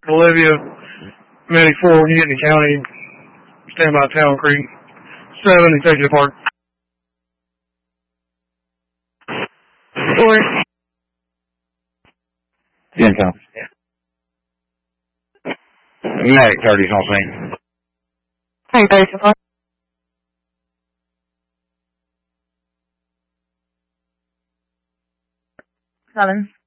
Olivia, Medic 4, when you get in the county, stand by Town Creek. 7, Executive Park. 4. Income. Medic 30's on scene. Hey, 34. 7.